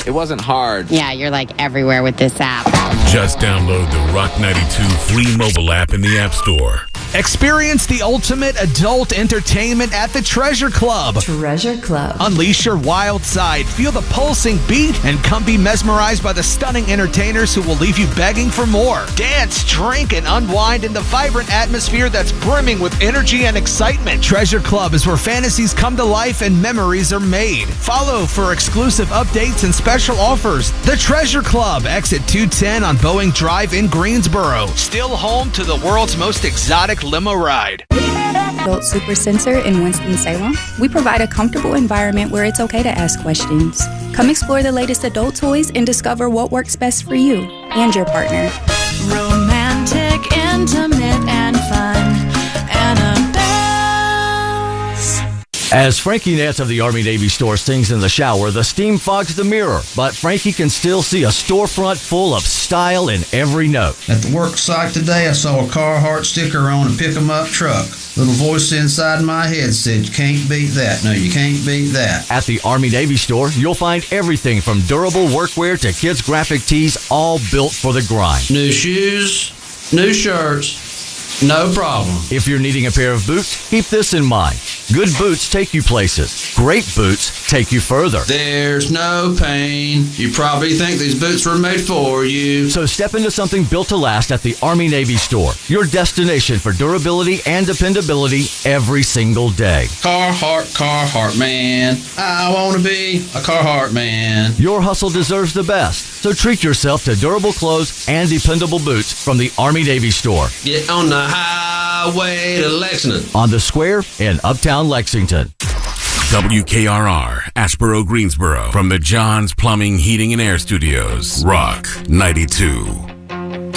It wasn't hard. Yeah, you're like everywhere with this app. Just download the Rock 92 free mobile app in the App Store. Experience the ultimate adult entertainment at the Treasure Club. Treasure Club. Unleash your wild side, feel the pulsing beat, and come be mesmerized by the stunning entertainers who will leave you begging for more. Dance, drink, and unwind in the vibrant atmosphere that's brimming with energy and excitement. Treasure Club is where fantasies come to life and memories are made. Follow for exclusive updates and special offers. The Treasure Club, exit 210 on Boeing Drive in Greensboro. Still home to the world's most exotic limo ride. Adult Super Center in Winston-Salem. We provide a comfortable environment where it's okay to ask questions. Come explore the latest adult toys and discover what works best for you and your partner. Romantic, intimate, and fun. Annabelle's. As Frankie Nance of the Army-Navy store sings in the shower, the steam fogs the mirror, but Frankie can still see a storefront full of style in every note. At the work site today, I saw a Carhartt sticker on a pick-em-up truck. Little voice inside my head said, "You can't beat that. No, you can't beat that." At the Army-Navy store, you'll find everything from durable workwear to kids' graphic tees, all built for the grind. New shoes, new shirts, no problem. If you're needing a pair of boots, keep this in mind. Good boots take you places. Great boots take you further. There's no pain. You probably think these boots were made for you. So step into something built to last at the Army-Navy store. Your destination for durability and dependability every single day. Carhartt, man. I want to be a Carhartt man. Your hustle deserves the best. So treat yourself to durable clothes and dependable boots from the Army-Navy store. Get on the highway to Lexington. On the square in Uptown Lexington. WKRR, Asheboro, Greensboro. From the John's Plumbing, Heating, and Air Studios. Rock 92.